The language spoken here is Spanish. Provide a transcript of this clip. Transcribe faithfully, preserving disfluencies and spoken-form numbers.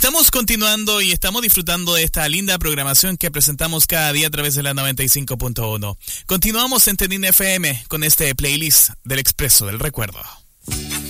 Estamos continuando y estamos disfrutando de esta linda programación que presentamos cada día a través de la noventa y cinco punto uno. Continuamos en Tenin F M con este playlist del Expreso del Recuerdo.